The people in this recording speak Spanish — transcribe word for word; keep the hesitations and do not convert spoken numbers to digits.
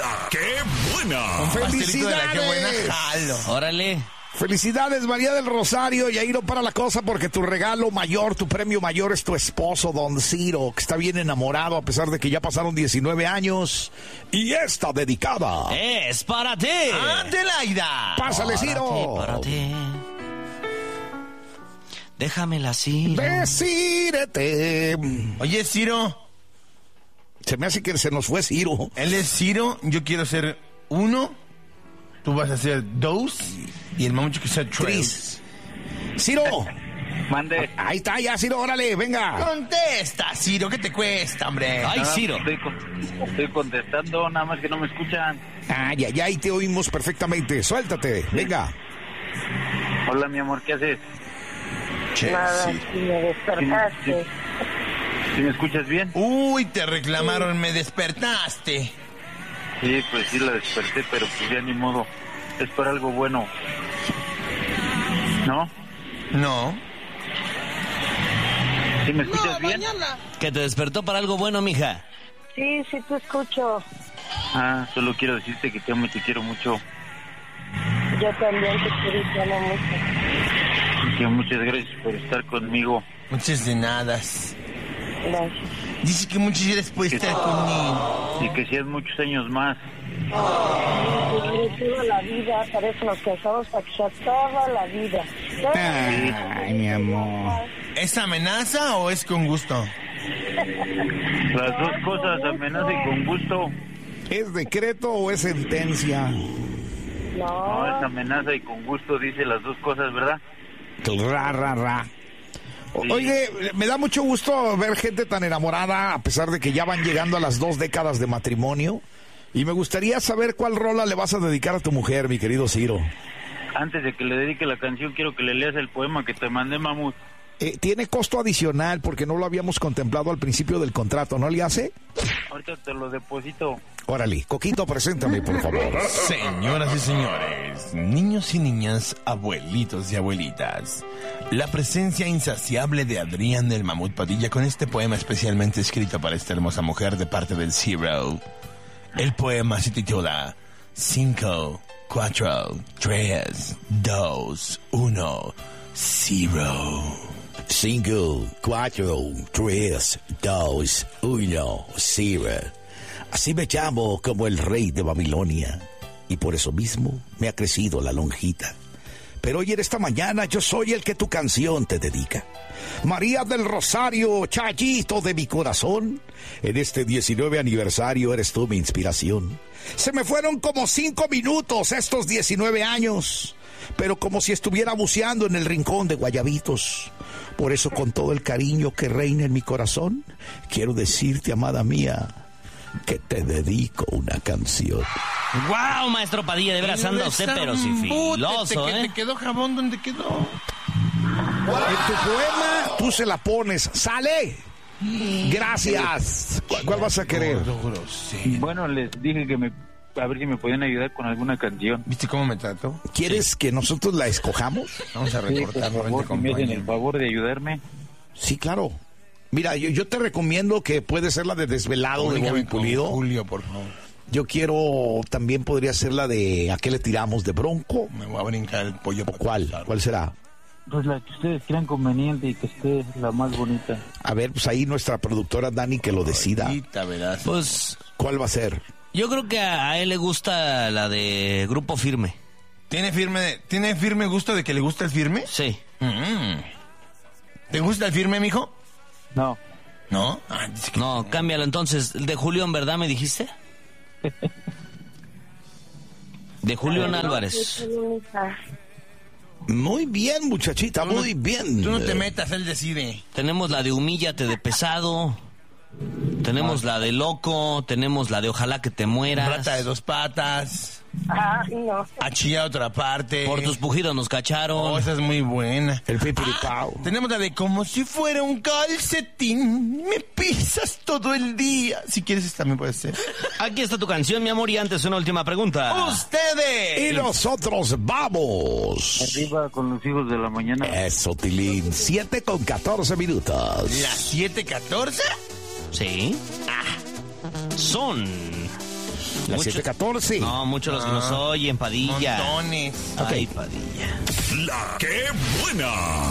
la que buena. ¡Felicidades! ¡Qué buena, jalo! Órale. Felicidades, María del Rosario, y ahí no para la cosa porque tu regalo mayor, tu premio mayor es tu esposo, Don Ciro, que está bien enamorado a pesar de que ya pasaron diecinueve años y está dedicada. Es para ti. ¡Adelaida! Pásale, Ciro. Para ti. Déjamela, Ciro. Decírete. Oye, Ciro. Se me hace que se nos fue Ciro. Él es Ciro, yo quiero ser uno, tú vas a ser dos, y el mamucho que sea tres. Ciro. Mande. Ahí está, ya, Ciro, órale, venga. Contesta, Ciro, ¿qué te cuesta, hombre? Ay, No, Ciro. Estoy, con- estoy contestando, nada más que no me escuchan. Ah, ya, ya, ahí te oímos perfectamente. Suéltate, venga. Hola, mi amor, ¿qué haces? Che, Nada, Ciro. y me despertaste. ¿Sí me escuchas bien? Uy, te reclamaron, me despertaste. Sí, pues sí la desperté, pero pues ya ni modo. Es para algo bueno. ¿No? No. ¿Sí me escuchas bien? Que te despertó para algo bueno, mija. Sí, sí te escucho. Ah, solo quiero decirte que te amo y te quiero mucho. Yo también te quiero y te amo mucho. Y que muchas gracias por estar conmigo. Muchas de nada. Gracias. Dice que muchas gracias por estar conmigo. Y que sean muchos años más. Te quiero toda la vida, para eso nos casamos, para que sea toda la vida. Toda la vida. Ay, mi amor. ¿Es amenaza o es con gusto? Las dos cosas, amenaza y con gusto. ¿Es decreto o es sentencia? No, es No, amenaza y con gusto, dice las dos cosas, ¿verdad? Ra, ra, ra. O- Sí. Oye, me da mucho gusto ver gente tan enamorada, a pesar de que ya van llegando a las dos décadas de matrimonio. Y me gustaría saber cuál rola le vas a dedicar a tu mujer, mi querido Ciro. Antes de que le dedique la canción, quiero que le leas el poema que te mandé, Mamut. Eh, tiene costo adicional porque no lo habíamos contemplado al principio del contrato, ¿no le hace? Ahorita te lo deposito. Órale, Coquito, preséntame, por favor. Señoras y señores, niños y niñas, abuelitos y abuelitas, la presencia insaciable de Adrián del Mamut Padilla con este poema especialmente escrito para esta hermosa mujer de parte del Ciro. El poema se titula cinco, cuatro, tres, dos, uno, cero. cinco, cuatro, tres, dos, uno, cero. Así me llamo como el rey de Babilonia, y por eso mismo me ha crecido la lonjita. Pero hoy en esta mañana yo soy el que tu canción te dedica. María del Rosario, Chayito de mi corazón, en este diecinueve aniversario eres tú mi inspiración. Se me fueron como cinco minutos estos diecinueve años, pero como si estuviera buceando en el rincón de Guayabitos. Por eso, con todo el cariño que reina en mi corazón, quiero decirte, amada mía, que te dedico una canción. ¡Wow, maestro Padilla! De veras anda usted, pero si filoso, ¿Te, ¿eh? ¿Te quedó jabón? ¿Dónde quedó? En tu poema, tú se la pones. ¡Sale! Gracias. ¿Cuál, cuál vas a querer? Grosero. Bueno, les dije que me a ver si me podían ayudar con alguna canción. ¿Viste cómo me trató? ¿Quieres que nosotros la escojamos? Vamos a Sí, por recortarlo, favor, vente, que me hacen el compañero. favor de ayudarme. Sí, claro. Mira, yo, yo te recomiendo que puede ser la de Desvelado de Bobby Comunícame con Pulido. Julio, por favor. Yo quiero, también podría ser la de ¿A qué le tiramos? De Bronco. Me voy a brincar el pollo. ¿O para cuál? cruzar. ¿Cuál será? Pues la que ustedes crean conveniente y que esté la más bonita. A ver, pues ahí nuestra productora Dani que lo decida. Ahorita verás. Pues ¿Cuál va a ser? yo creo que a, a él le gusta la de Grupo Firme. ¿Tiene firme, ¿Tiene firme gusto de que le gusta el firme? Sí. Mm. ¿Te gusta el firme, mijo? No, ¿No? Ah, dice que No, cámbialo entonces. De Julián, ¿verdad me dijiste? De Julián Álvarez. Muy bien, muchachita, muy bien. Tú no te metas, él decide. Tenemos la de Humíllate de Pesado. Tenemos la de Loco. Tenemos la de Ojalá que te mueras. Rata de dos patas. Ay, no. Achilla otra parte. Por tus pujidos nos cacharon. Oh, esa es muy buena. El pipiripao. Tenemos la de como si fuera un calcetín. Me pisas todo el día. Si quieres, esta también puede ser. Aquí está tu canción, mi amor, y antes una última pregunta. ¡Ustedes! Y nosotros vamos. arriba con los hijos de la mañana. Eso, Tilín. Siete con catorce minutos. ¿Las siete catorce? Sí. Son Las Muchos- siete catorce. No, muchos los que nos oyen, Padilla. Montones. Ay, Padilla. La que buena.